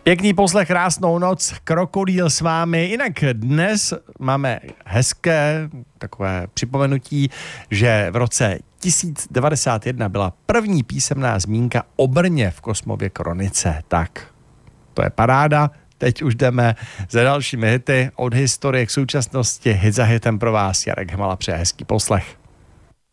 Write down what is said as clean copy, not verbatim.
Pěkný poslech, krásnou noc, Krokodýl s vámi. Jinak dnes máme hezké takové připomenutí, že v roce 1091 byla první písemná zmínka o Brně v Kosmově kronice. Tak, to je paráda. Teď už jdeme za dalšími hity od historie k současnosti. Hit za hitem pro vás Jarek Hmala přeje hezký poslech.